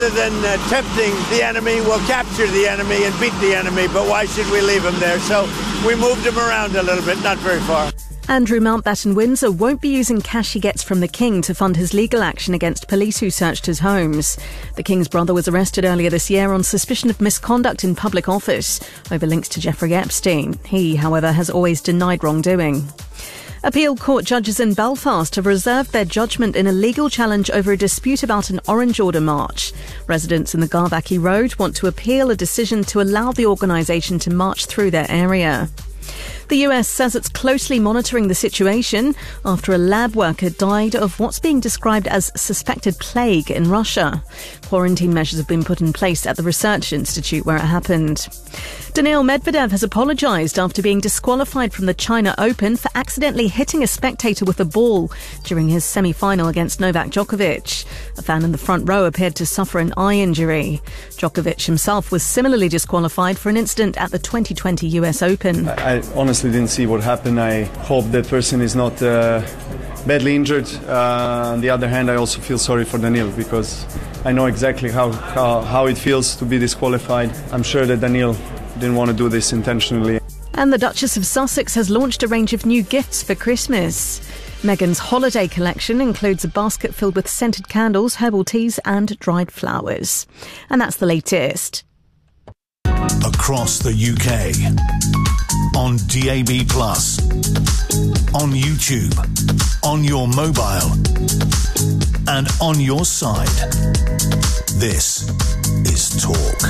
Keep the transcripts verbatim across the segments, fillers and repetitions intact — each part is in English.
Rather than uh, tempting the enemy, we'll capture the enemy and beat the enemy, but why should we leave him there? So we moved him around a little bit, not very far. Andrew Mountbatten-Windsor won't be using cash he gets from the King to fund his legal action against police who searched his homes. The King's brother was arrested earlier this year on suspicion of misconduct in public office over links to Jeffrey Epstein. He, however, has always denied wrongdoing. Appeal court judges in Belfast have reserved their judgment in a legal challenge over a dispute about an Orange Order march. Residents in the Garvackie Road want to appeal a decision to allow the organisation to march through their area. The U S says it's closely monitoring the situation after a lab worker died of what's being described as suspected plague in Russia. Quarantine measures have been put in place at the research institute where it happened. Daniil Medvedev has apologised after being disqualified from the China Open for accidentally hitting a spectator with a ball during his semi-final against Novak Djokovic. A fan in the front row appeared to suffer an eye injury. Djokovic himself was similarly disqualified for an incident at the twenty twenty U S Open. I, I honestly didn't see what happened. I hope that person is not uh, badly injured. Uh, on the other hand, I also feel sorry for Daniil because I know exactly how, how, how it feels to be disqualified. I'm sure that Daniil didn't want to do this intentionally. And the Duchess of Sussex has launched a range of new gifts for Christmas. Meghan's holiday collection includes a basket filled with scented candles, herbal teas and dried flowers. And that's the latest. Across the U K, on D A B plus, on YouTube, on your mobile, and on your side. This is Talk.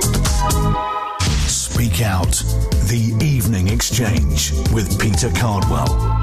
Speak Out, the Evening Exchange with Peter Cardwell.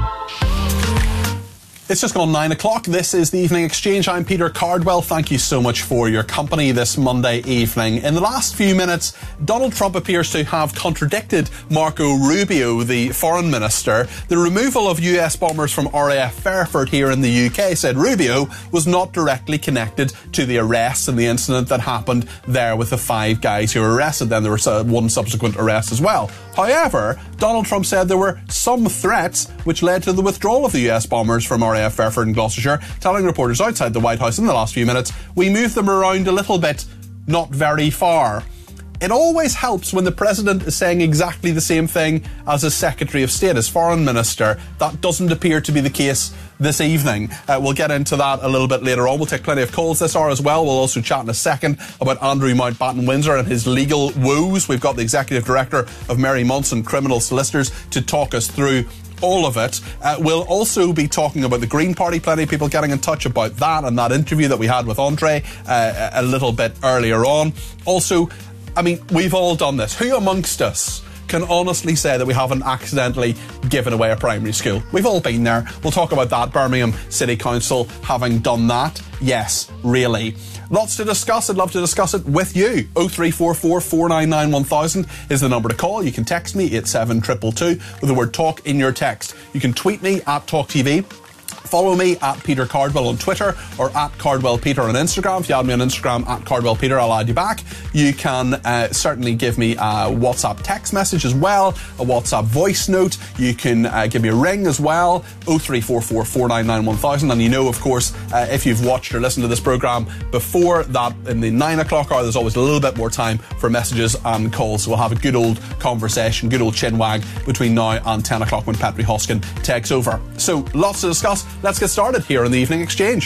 It's just gone nine o'clock. This is the Evening Exchange. I'm Peter Cardwell. Thank you so much for your company this Monday evening. In the last few minutes, Donald Trump appears to have contradicted Marco Rubio, the foreign minister. The removal of U S bombers from R A F Fairford here in the U K, said Rubio, was not directly connected to the arrests and the incident that happened there with the five guys who were arrested. Then there was uh, one subsequent arrest as well. However, Donald Trump said there were some threats which led to the withdrawal of the U S bombers from R A F Fairford and Gloucestershire, telling reporters outside the White House in the last few minutes, we moved them around a little bit, not very far. It always helps when the President is saying exactly the same thing as his Secretary of State, his Foreign Minister. That doesn't appear to be the case this evening. Uh, we'll get into that a little bit later on. We'll take plenty of calls this hour as well. We'll also chat in a second about Andrew Mountbatten-Windsor and his legal woes. We've got the Executive Director of Mary Munson Criminal Solicitors to talk us through all of it. Uh, we'll also be talking about the Green Party. Plenty of people getting in touch about that and that interview that we had with Andre uh, a little bit earlier on. Also, I mean, we've all done this. Who amongst us can honestly say that we haven't accidentally given away a primary school? We've all been there. We'll talk about that. Birmingham City Council having done that. Yes, really. Lots to discuss. I'd love to discuss it with you. oh three four four, four nine nine, one thousand is the number to call. You can text me at seven two two two with the word talk in your text. You can tweet me at Talk T V. Follow me at Peter Cardwell on Twitter or at Cardwell Peter on Instagram. If you add me on Instagram at Cardwell Peter, I'll add you back. You can uh, certainly give me a WhatsApp text message as well, a WhatsApp voice note. You can uh, give me a ring as well, oh three four four, four nine nine, one thousand. And you know, of course, uh, if you've watched or listened to this programme before that, in the nine o'clock hour, there's always a little bit more time for messages and calls. So we'll have a good old conversation, good old chinwag between now and ten o'clock when Petri Hoskin takes over. So lots to discuss. Let's get started here on the Evening Exchange.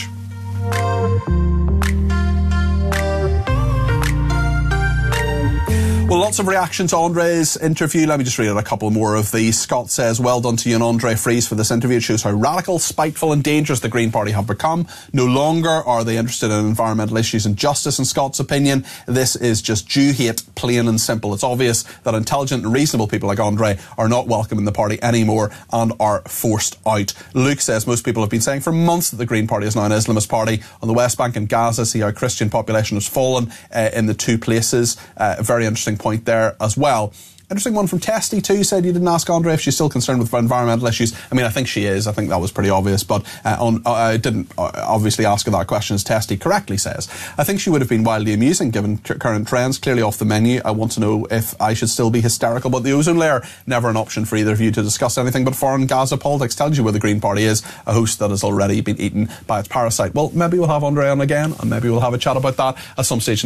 Well, lots of reaction to Andre's interview. Let me just read out a couple more of these. Scott says, well done to you and Andre Fries for this interview. It shows how radical, spiteful and dangerous the Green Party have become. No longer are they interested in environmental issues and justice, in Scott's opinion. This is just Jew hate, plain and simple. It's obvious that intelligent and reasonable people like Andre are not welcome in the party anymore and are forced out. Luke says, most people have been saying for months that the Green Party is now an Islamist party. On the West Bank and Gaza, see how Christian population has fallen uh, in the two places. Uh, very interesting point there as well. Interesting one from Testy too, said you didn't ask Andrea if she's still concerned with environmental issues. I mean, I think she is. I think that was pretty obvious, but uh, on, uh, I didn't uh, obviously ask her that question, as Testy correctly says. I think she would have been wildly amusing given t- current trends, clearly off the menu. I want to know if I should still be hysterical about the ozone layer. Never an option for either of you to discuss anything but foreign Gaza politics. Tells you where the Green Party is, a host that has already been eaten by its parasite. Well, maybe we'll have Andrea on again, and maybe we'll have a chat about that at some stage.